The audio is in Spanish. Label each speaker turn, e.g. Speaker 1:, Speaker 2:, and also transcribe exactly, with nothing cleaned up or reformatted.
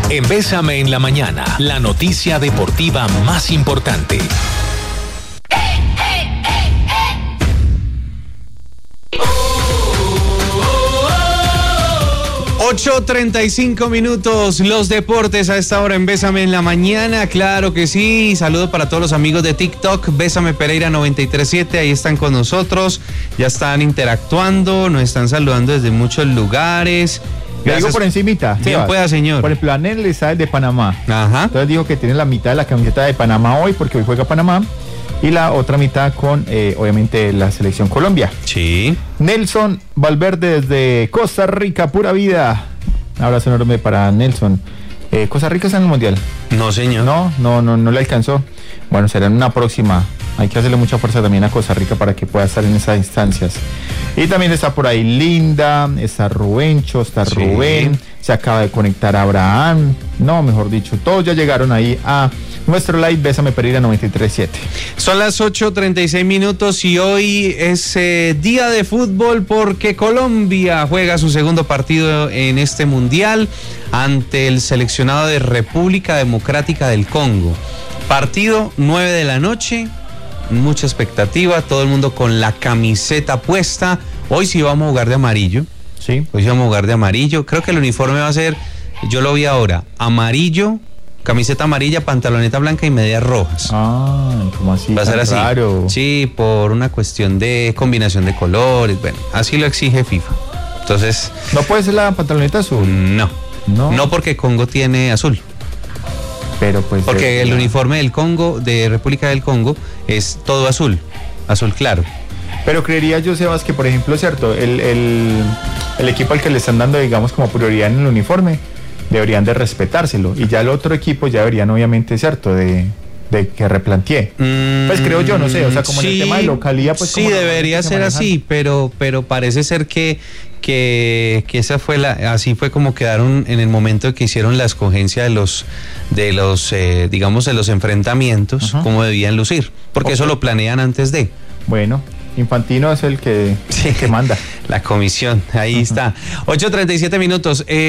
Speaker 1: En Bésame en la Mañana, la noticia deportiva más importante.
Speaker 2: ocho treinta y cinco minutos, los deportes a esta hora en Bésame en la Mañana, claro que sí. Saludos para todos los amigos de TikTok, Bésame Pereira noventa y tres punto siete, ahí están con nosotros, ya están interactuando, nos están saludando desde muchos lugares.
Speaker 3: Le digo por encimita.
Speaker 2: Bien Sebas, pueda, señor.
Speaker 3: Por ejemplo, Anel Elizalde de Panamá.
Speaker 2: Ajá.
Speaker 3: Entonces dijo que tiene la mitad de la camiseta de Panamá hoy, porque hoy juega Panamá, y la otra mitad con, eh, obviamente, la selección Colombia.
Speaker 2: Sí.
Speaker 3: Nelson Valverde desde Costa Rica, pura vida. Un abrazo enorme para Nelson. Eh, ¿Costa Rica está en el Mundial?
Speaker 2: No, señor.
Speaker 3: No, no, no, no le alcanzó. Bueno, será en una próxima. Hay que hacerle mucha fuerza también a Costa Rica para que pueda estar en esas instancias. Y también está por ahí Linda, está Rubencho, está sí. Rubén, se acaba de conectar Abraham. No, mejor dicho, todos ya llegaron ahí a nuestro live Bésame Pereira noventa y tres punto siete.
Speaker 2: Son las ocho treinta y seis minutos y hoy es eh, día de fútbol porque Colombia juega su segundo partido en este mundial ante el seleccionado de República Democrática del Congo. Partido nueve de la noche, mucha expectativa, todo el mundo con la camiseta puesta. Hoy sí vamos a jugar de amarillo.
Speaker 3: Sí.
Speaker 2: Hoy sí vamos a jugar de amarillo. Creo que el uniforme va a ser, yo lo vi ahora, amarillo, camiseta amarilla, pantaloneta blanca y medias rojas.
Speaker 3: Ah, ¿cómo así?
Speaker 2: Va a ser así.
Speaker 3: Raro.
Speaker 2: Sí, por una cuestión de combinación de colores. Bueno, así lo exige FIFA. Entonces.
Speaker 3: ¿No puede ser la pantaloneta azul?
Speaker 2: No. No. No porque Congo tiene azul.
Speaker 3: Pero pues.
Speaker 2: Porque el uniforme del Congo, de República del Congo, es todo azul. Azul claro.
Speaker 3: Pero creería yo, Sebas, que por ejemplo, cierto, el, el, el equipo al que le están dando, digamos, como prioridad en el uniforme, deberían de respetárselo, y ya el otro equipo ya deberían, obviamente, cierto, de, de que replantee. Mm, pues creo yo, no sé, o sea, como sí, en el tema de localía, pues
Speaker 2: sí, debería ser así, pero, pero parece ser que, que, que esa fue la, así fue como quedaron en el momento que hicieron la escogencia de los, de los, eh, digamos, de los enfrentamientos, uh-huh. Cómo debían lucir, porque okay. Eso lo planean antes de.
Speaker 3: Bueno. Infantino es el que, sí, el que manda.
Speaker 2: La comisión, ahí uh-huh. Está. ocho treinta y siete minutos. Eh,